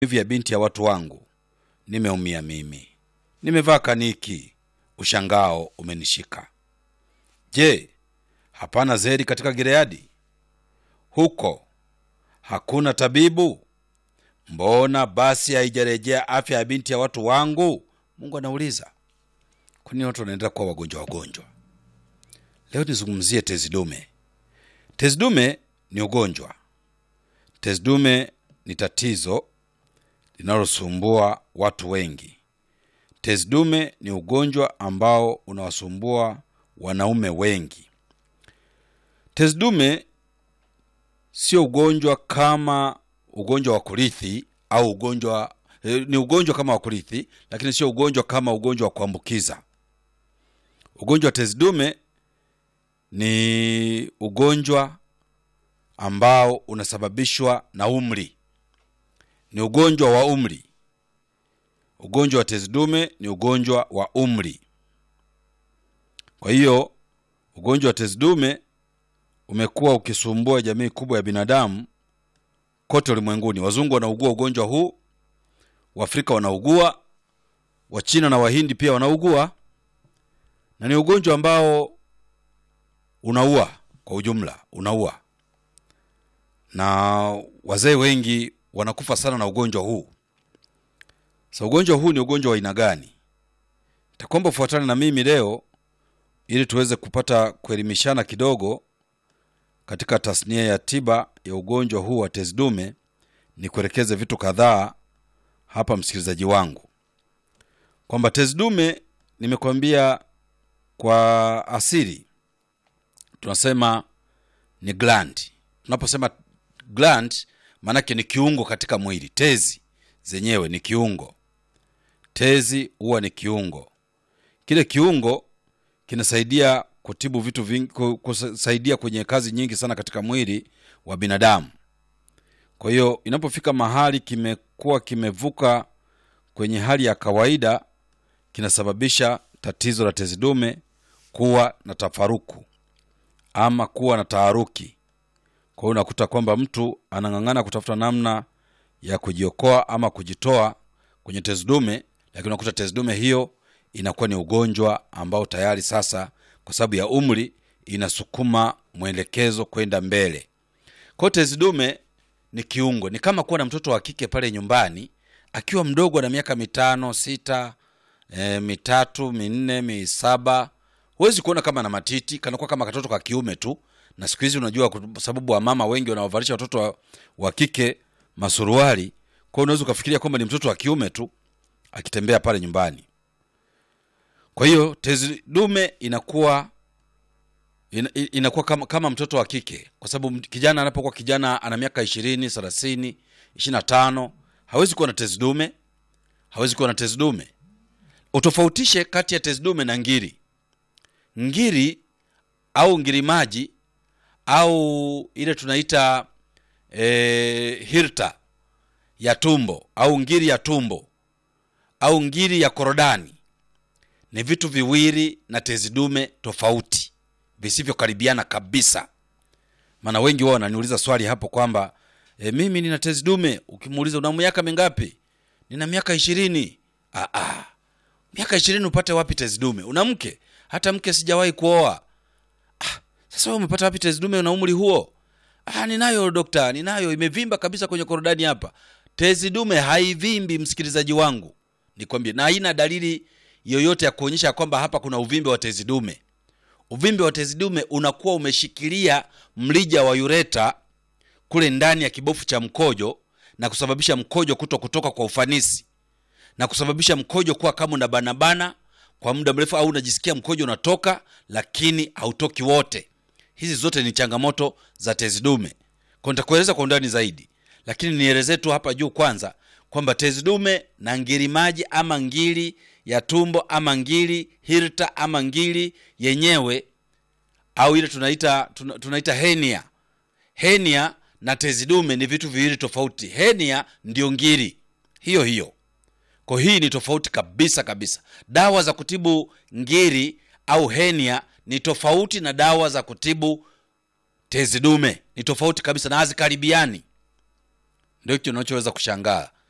hivi ya binti ya watu wangu, nimeumia mimi. Nimevaa kaniki, ushangao umenishika. Je, hapana zeri katika Gileadi? Huko hakuna tabibu? Mbona basi haijarejea afya ya binti ya watu wangu? Mungu anauliza. Kwa nini watu wanaendelea kuwa wagonjwa? Leo nizungumzie tezi dume. Tezi dume ni ugonjwa. Tezi dume ni tatizo linalosumbua watu wengi. Tezi dume ni ugonjwa ambao unawasumbua wanaume wengi. Tezi dume sio ugonjwa kama ugonjwa wa kurithi au ni ugonjwa kama wa kurithi, lakini sio ugonjwa kama ugonjwa wa kuambukiza. Ugonjwa wa tezi dume ni ugonjwa ambao unasababishwa na umri. Ni ugonjwa wa umri. Ugonjwa wa tezi dume ni ugonjwa wa umri. Kwa hiyo ugonjwa wa tezi dume umekuwa ukisumbua jamii kubwa ya binadamu kote ulimwenguni. Wazungu wanaugua ugonjwa huu, Waafrika wanaugua, Wachina na Wahindi pia wanaugua, na ni ugonjwa ambao unaua. Kwa ujumla unaua, na wazee wengi wanakufa sana na ugonjwa huu. Sasa ugonjwa huu ni ugonjwa wa aina gani? Nitakuomba ufuatane na mimi leo ili tuweze kupata kuelimishana kidogo katika tasnia ya tiba ya ugonjwa huu wa tezi dume. Ni kuelekeze vitu kadhaa hapa, msikilizaji wangu, kwamba tezi dume nimekwambia kwa asili tunasema ni gland. Tunaposema gland maana yake ni kiungo katika mwili. Tezi zenyewe ni kiungo. Tezi huwa ni kiungo. Kile kiungo kinasaidia kutibu vitu vingi, kusaidia kwenye kazi nyingi sana katika mwili wa binadamu. Kwa hiyo inapofika mahali kimekuwa kimevuka kwenye hali ya kawaida, kinasababisha tatizo la tezi dume kuwa na tafaruku ama kuwa na taharuki. Kwa hiyo unakuta kwamba mtu anang'ang'ana kutafuta namna ya kujiokoa ama kujitoa kwenye tezi dume, lakini unakuta tezi dume hiyo inakuwa ni ugonjwa ambao tayari sasa kwa sababu ya umri inasukuma mwelekezo kwenda mbele. Kwa hiyo tezi dume ni kiungo. Ni kama kuwa na mtoto wa kike pale nyumbani akiwa mdogo na miaka 5, 6, 3, 4, 7. Huwezi kuona kama na matiti, kanakuwa kama katoto ka kiume tu. Na siku hizi unajua kwa sababu wa mama wengi wanawavalisha watoto wa kike masuruali, kwa hiyo unaweza kufikiria kwamba ni mtoto wa kiume tu akitembea pale nyumbani. Kwa hiyo tezi dume inakuwa kama mtoto wa kike, kwa sababu kijana anapokuwa kijana ana miaka 20, 30, 25, hawezi kuwa na tezi dume. Hawezi kuwa na tezi dume. Utofautishe kati ya tezi dume na ngiri. Ngiri au ngiri maji au ile tunaita hirta ya tumbo au ngiri ya tumbo au ngiri ya korodani ni vitu viwili na tezi dume tofauti, visivyokaribiana kabisa. Maana wengi wao wananiuliza swali hapo kwamba mimi nina tezi dume. Ukimuuliza una miaka mingapi? Nina miaka 20. Miaka 20 upate wapi tezi dume? Una mke? Hata mke sijawahi kuoa. Sasa wewe umepata wapi tezi dume una umri huo? Ninayo daktari, ninayo, imevimba kabisa kwenye korodani hapa. Tezi dume haivimbi, msikilizaji wangu. Nikwambie, na haina dalili yoyote ya kuonyesha kwamba hapa kuna uvimbe wa tezi dume. Uvimbe wa tezi dume unakuwa umeshikilia mlija wa ureta kule ndani ya kibofu cha mkojo na kusababisha mkojo kutoka kwa ufanisi, na kusababisha mkojo kuwa kama unabanabana kwa muda mrefu, au unajisikia mkojo unatoka lakini hautoki wote. Hizi zote ni changamoto za tezi dume. Kwa nitakueleza kwa undani zaidi, lakini nielezee tu hapa juu kwanza kwamba tezi dume na ngiri maji ama ngiri ya tumbo ama ngiri hirta ama ngiri yenyewe au ile tunaita hernia. Hernia na tezi dume ni vitu viwili tofauti. Hernia ndio ngiri hiyo. Kwa hii ni tofauti kabisa. Dawa za kutibu ngiri au hernia ni tofauti na dawa za kutibu tezi dume. Ni tofauti kabisa na hazikaribiani. Ndio kitu unachoweza kushangaa.